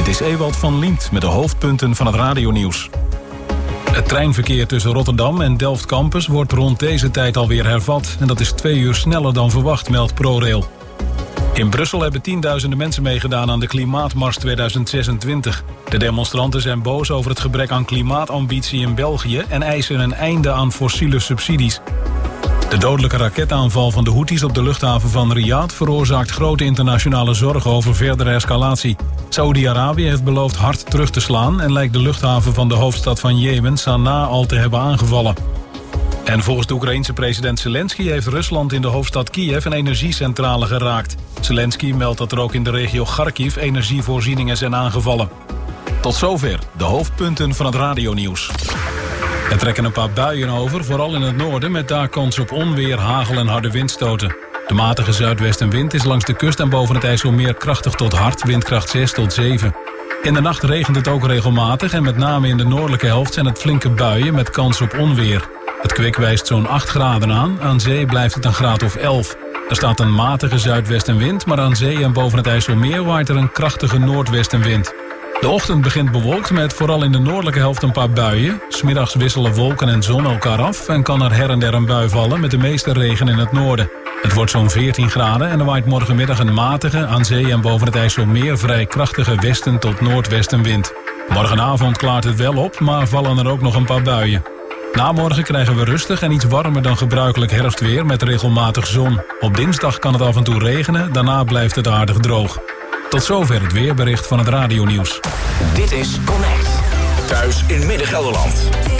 Dit is Ewald van Liemt met de hoofdpunten van het radionieuws. Het treinverkeer tussen Rotterdam en Delft Campus wordt rond deze tijd alweer hervat. En dat is 2 uur sneller dan verwacht, meldt ProRail. In Brussel hebben tienduizenden mensen meegedaan aan de Klimaatmars 2026. De demonstranten zijn boos over het gebrek aan klimaatambitie in België en eisen een einde aan fossiele subsidies. De dodelijke raketaanval van de Houthis op de luchthaven van Riyadh veroorzaakt grote internationale zorgen over verdere escalatie. Saoedi-Arabië heeft beloofd hard terug te slaan en lijkt de luchthaven van de hoofdstad van Jemen, Sanaa, al te hebben aangevallen. En volgens de Oekraïense president Zelensky heeft Rusland in de hoofdstad Kiev een energiecentrale geraakt. Zelensky meldt dat er ook in de regio Kharkiv energievoorzieningen zijn aangevallen. Tot zover de hoofdpunten van het radionieuws. Er trekken een paar buien over, vooral in het noorden, met daar kans op onweer, hagel en harde windstoten. De matige zuidwestenwind is langs de kust en boven het IJsselmeer krachtig tot hard, windkracht 6 tot 7. In de nacht regent het ook regelmatig en met name in de noordelijke helft zijn het flinke buien met kans op onweer. Het kwik wijst zo'n 8 graden aan zee blijft het een graad of 11. Er staat een matige zuidwestenwind, maar aan zee en boven het IJsselmeer waait er een krachtige noordwestenwind. De ochtend begint bewolkt met vooral in de noordelijke helft een paar buien. 's Middags wisselen wolken en zon elkaar af en kan er her en der een bui vallen met de meeste regen in het noorden. Het wordt zo'n 14 graden en er waait morgenmiddag een matige, aan zee en boven het IJsselmeer vrij krachtige westen tot noordwestenwind. Morgenavond klaart het wel op, maar vallen er ook nog een paar buien. Na morgen krijgen we rustig en iets warmer dan gebruikelijk herfstweer met regelmatig zon. Op dinsdag kan het af en toe regenen, daarna blijft het aardig droog. Tot zover het weerbericht van het radionieuws. Dit is Connect. Thuis in Midden-Gelderland.